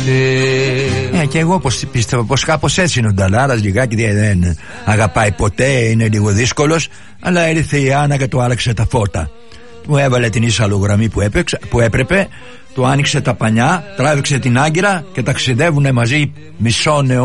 Και εγώ πίστευα πως κάπως έτσι είναι ο Νταλάρας, λιγάκι δεν αγαπάει ποτέ, είναι λίγο δύσκολος. Αλλά ήρθε η Άννα και του άλλαξε τα φώτα. Του έβαλε την ίσαλογραμμή που έπρεπε, του άνοιξε τα πανιά, τράβηξε την άγκυρα και ταξιδεύουνε μαζί μισό